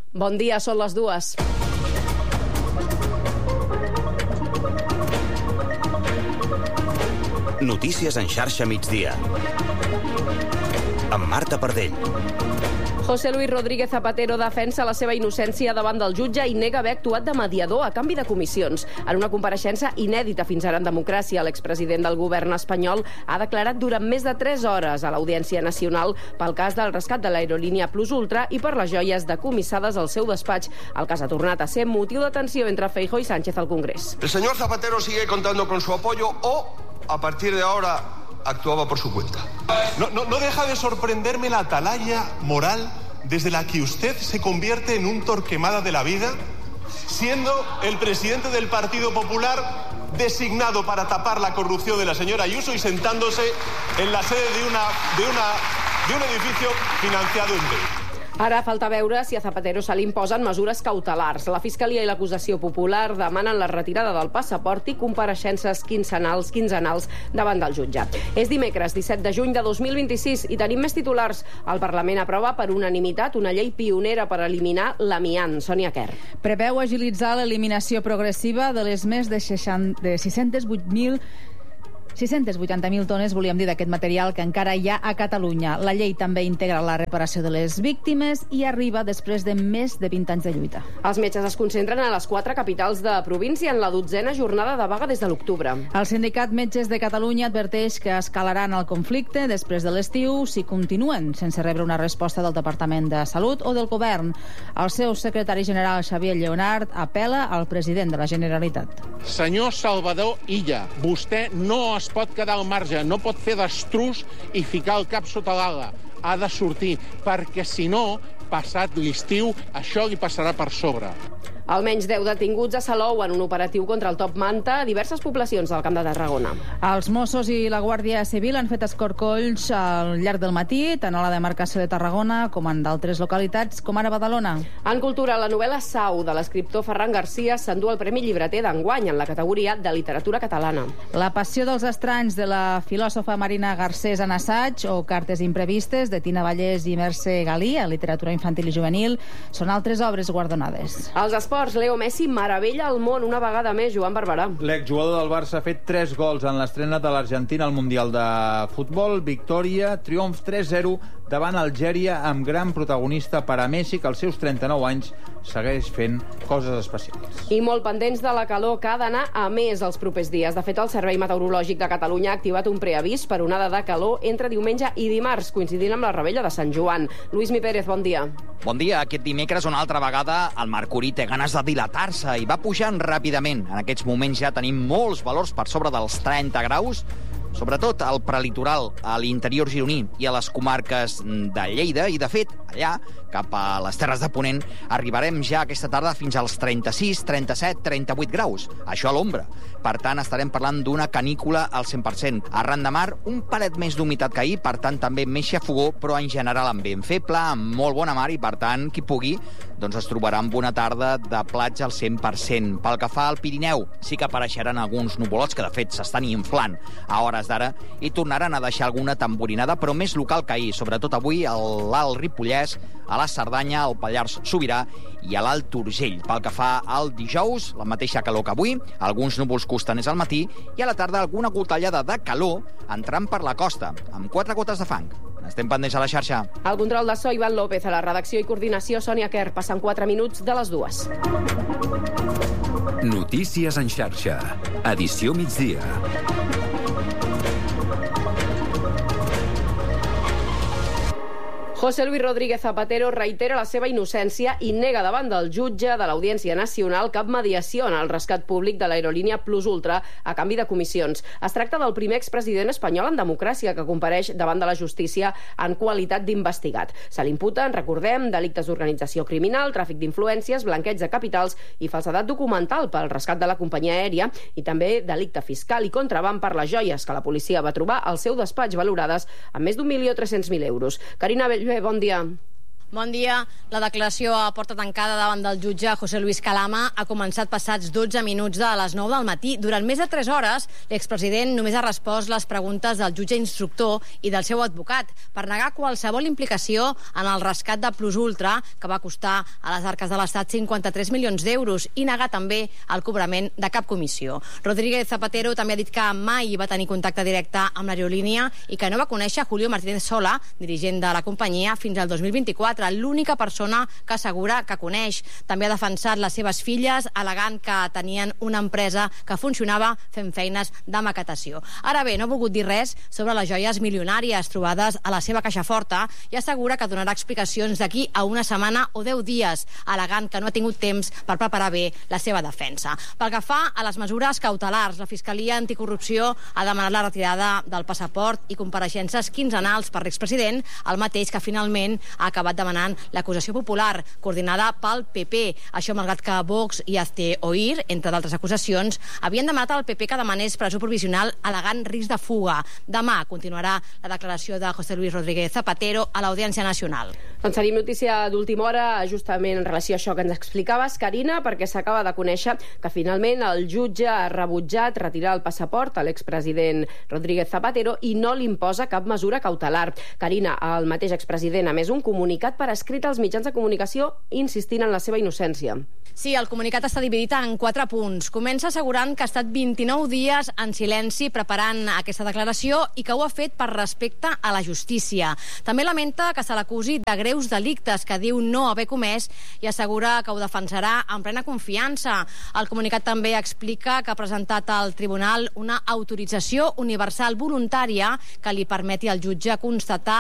Bon dia, són les 2. Notícies en xarxa migdia. Amb Marta Pardell. José Luis Rodríguez Zapatero defensa la seva innocència davant del jutge i nega haver actuat de mediador a canvi de comissions. En una compareixença inèdita fins ara en democràcia, l'expresident del govern espanyol ha declarat durant més de 3 hores a l'Audiència Nacional pel cas del rescat de l'aerolínia Plus Ultra i per les joies decomissades al seu despatx. El cas ha tornat a ser motiu de tensió entre Feijóo i Sánchez al Congrés. El señor Zapatero sigue contando con su apoyo o, a partir de ahora, actuaba por su cuenta. No deja de sorprenderme la atalaya moral desde la que usted se convierte en un Torquemada de la vida, siendo el presidente del Partido Popular designado para tapar la corrupción de la señora Ayuso y sentándose en la sede de un edificio financiado en B. Ara falta veure si a Zapatero se li imposen mesures cautelars. La Fiscalia i l'Acusació Popular demanen la retirada del passaport i compareixences quinzenals davant del jutge. És dimecres 17 de juny de 2026 i tenim més titulars. El Parlament aprova per unanimitat una llei pionera per eliminar l'amiant. Sònia Quer. Preveu agilitzar l'eliminació progressiva de les més de 680.000 tones, volíem dir, d'aquest material que encara hi ha a Catalunya. La llei també integra la reparació de les víctimes i arriba després de més de 20 anys de lluita. Els metges es concentren a les 4 capitals de província en la 12a jornada de vaga des de l'octubre. El Sindicat Metges de Catalunya adverteix que escalaran el conflicte després de l'estiu si continuen sense rebre una resposta del Departament de Salut o del Govern. El seu secretari general, Xavier Lleonart, apela al president de la Generalitat. Senyor Salvador Illa, vostè no es pot quedar al marge, no pot fer destrús i ficar el cap sota l'ala. Ha de sortir, perquè si no, passat l'estiu, això li passarà per sobre. Almenys 10 detinguts a Salou en un operatiu contra el top manta a diverses poblacions del Camp de Tarragona. Els Mossos i la Guàrdia Civil han fet escorcolls al llarg del matí, tant a la demarcació de Tarragona com en d'altres localitats, com ara Badalona. En cultura, la novel·la Sau, de l'escriptor Ferran Garcia, s'endú el Premi Llibreter d'enguany en la categoria de literatura catalana. La passió dels estranys, de la filòsofa Marina Garcés en assaig, o Cartes imprevistes, de Tina Vallès i Mercè Galí, a literatura infantil i juvenil, són altres obres guardonades. Els esports, Leo Messi meravella el món una vegada més. Joan Barberà. L'exjugador del Barça ha fet 3 gols en l'estrena de l'Argentina al Mundial de Futbol. Victòria, triomf 3-0 davant Algèria, amb gran protagonista per a Messi, que als seus 39 anys segueix fent coses especials. I molt pendents de la calor, que ha d'anar a més els propers dies. De fet, el Servei Meteorològic de Catalunya ha activat un preavís per onada de calor entre diumenge i dimarts, coincidint amb la revetlla de Sant Joan. Lluís Mi Pérez, bon dia. Bon dia. Aquest dimecres, una altra vegada, el mercuri té ganes de dilatar-se i va pujant ràpidament. En aquests moments ja tenim molts valors per sobre dels 30 graus, sobretot al prelitoral, a l'interior gironí i a les comarques de Lleida, i de fet, allà, cap a les Terres de Ponent, arribarem ja aquesta tarda fins als 36, 37, 38 graus. Això a l'ombra. Per tant, estarem parlant d'una canícula al 100%. Arran de mar, un palet més d'humitat que ahir, per tant, també més xafogó, però en general amb vent feble, amb molt bona mar, i per tant, qui pugui, doncs es trobarà amb una tarda de platja al 100%. Pel que fa al Pirineu, sí que apareixeran alguns nuvolots que, de fet, s'estan inflant a hores d'ara i tornaran a deixar alguna tamborinada, però més local que ahir, sobretot avui a l'Alt Ripollès, a la Cerdanya, al Pallars Sobirà i a l'Alt Urgell. Pel que fa al dijous, la mateixa calor que avui, alguns núvols costaners al matí i a la tarda alguna gotellada de calor entrant per la costa, amb 4 gotes de fang. Estem pendents a la xarxa. Al control de so, Ivan López, a la redacció i coordinació, Sònia Quer. Passen 4 minuts de les 2. Notícies en xarxa. Edició migdia. José Luis Rodríguez Zapatero reitera la seva innocència i nega davant del jutge de l'Audiència Nacional cap mediació en el rescat públic de l'aerolínia Plus Ultra a canvi de comissions. Es tracta del primer expresident espanyol en democràcia que compareix davant de la justícia en qualitat d'investigat. Se l'imputen, recordem, delictes d'organització criminal, tràfic d'influències, blanqueig de capitals i falsedat documental pel rescat de la companyia aèria, i també delicte fiscal i contraban per les joies que la policia va trobar al seu despatx, valorades amb més d'1.300.000 euros. Carina Bellver, bon dia. Bon dia. La declaració a porta tancada davant del jutge José Luis Calama ha començat passats 12 minuts de les 9 del matí. Durant més de 3 hores, l'expresident només ha respost les preguntes del jutge instructor i del seu advocat per negar qualsevol implicació en el rescat de Plus Ultra, que va costar a les arques de l'Estat 53 milions d'euros, i negar també el cobrament de cap comissió. Rodríguez Zapatero també ha dit que mai va tenir contacte directe amb l'aerolínia i que no va conèixer Julio Martínez Sola, dirigent de la companyia, fins al 2024, l'única persona que assegura que coneix. També ha defensat les seves filles, al·legant que tenien una empresa que funcionava fent feines de maquetació. Ara bé, no ha volgut dir res sobre les joies milionàries trobades a la seva caixa forta i assegura que donarà explicacions d'aquí a una setmana o 10 dies, al·legant que no ha tingut temps per preparar bé la seva defensa. Pel que fa a les mesures cautelars, la Fiscalia Anticorrupció ha demanat la retirada del passaport i compareixences quinzenals per l'expresident, el mateix que finalment ha acabat demanant l'acusació popular, coordinada pel PP. Això malgrat que Vox i Hazte Oír, entre d'altres acusacions, havien demanat al PP que demanés presó provisional al·legant risc de fuga. Demà continuarà la declaració de José Luis Rodríguez Zapatero a l'Audiència Nacional. Doncs tenim notícia d'última hora, justament en relació a això que ens explicaves, Carina, perquè s'acaba de conèixer que finalment el jutge ha rebutjat retirar el passaport a l'expresident Rodríguez Zapatero i no li imposa cap mesura cautelar. Carina, el mateix expresident ha emès un comunicat per escrit als mitjans de comunicació insistint en la seva innocència. Sí, el comunicat està dividit en 4 punts. Comença assegurant que ha estat 29 dies en silenci preparant aquesta declaració i que ho ha fet per respecte a la justícia. També lamenta que se l'acusi de greus delictes que diu no haver comès i assegura que ho defensarà en plena confiança. El comunicat també explica que ha presentat al tribunal una autorització universal voluntària que li permeti al jutge constatar